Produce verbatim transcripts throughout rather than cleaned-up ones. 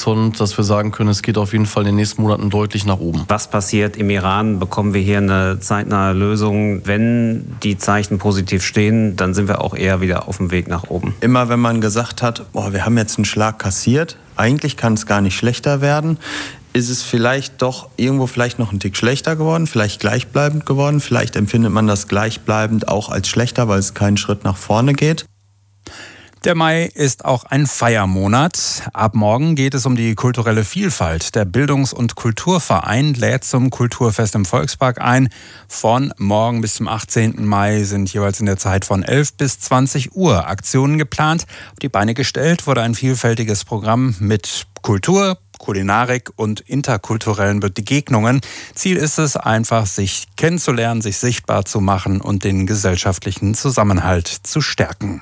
Horizont, dass wir sagen können, es geht auf jeden Fall in den nächsten Monaten deutlich nach oben. Was passiert im Iran? Bekommen wir hier eine zeitnahe Lösung? Wenn die Zeichen positiv stehen, dann sind wir auch eher wieder auf dem Weg nach oben. Immer wenn man gesagt hat, boah, wir haben jetzt einen Schlag kassiert, eigentlich kann es gar nicht schlechter werden, ist es vielleicht doch irgendwo vielleicht noch ein Tick schlechter geworden, vielleicht gleichbleibend geworden. Vielleicht empfindet man das gleichbleibend auch als schlechter, weil es keinen Schritt nach vorne geht. Der Mai ist auch ein Feiermonat. Ab morgen geht es um die kulturelle Vielfalt. Der Bildungs- und Kulturverein lädt zum Kulturfest im Volkspark ein. Von morgen bis zum achtzehnten Mai sind jeweils in der Zeit von elf bis zwanzig Uhr Aktionen geplant. Auf die Beine gestellt wurde ein vielfältiges Programm mit Kultur, Kulinarik und interkulturellen Begegnungen. Ziel ist es einfach, sich kennenzulernen, sich sichtbar zu machen und den gesellschaftlichen Zusammenhalt zu stärken.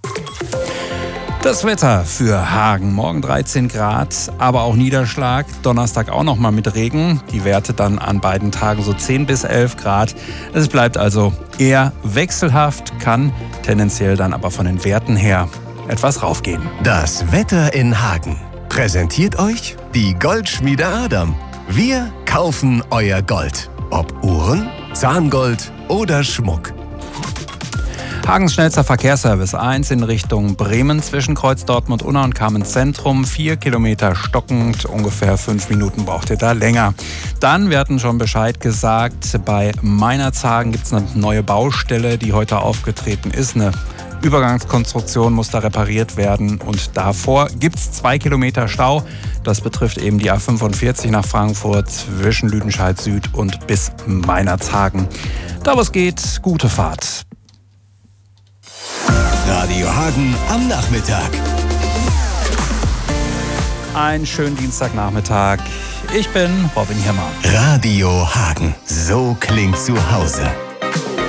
Das Wetter für Hagen. Morgen dreizehn Grad, aber auch Niederschlag. Donnerstag auch noch mal mit Regen. Die Werte dann an beiden Tagen so zehn bis elf Grad. Es bleibt also eher wechselhaft, kann tendenziell dann aber von den Werten her etwas raufgehen. Das Wetter in Hagen präsentiert euch die Goldschmiede Adam. Wir kaufen euer Gold. Ob Uhren, Zahngold oder Schmuck. Hagens schnellster Verkehrsservice eins in Richtung Bremen zwischen Kreuz Dortmund-Unna und Kamenz-Zentrum. Vier Kilometer stockend, ungefähr fünf Minuten braucht ihr da länger. Dann, wir hatten schon Bescheid gesagt, bei Meinerzhagen gibt es eine neue Baustelle, die heute aufgetreten ist. Eine Übergangskonstruktion muss da repariert werden und davor gibt es zwei Kilometer Stau. Das betrifft eben die A fünfundvierzig nach Frankfurt zwischen Lüdenscheid Süd und bis Meinerzhagen. Da wo es geht, gute Fahrt. Radio Hagen am Nachmittag. Einen schönen Dienstagnachmittag. Ich bin Robin Hirmer. Radio Hagen. So klingt zu Hause.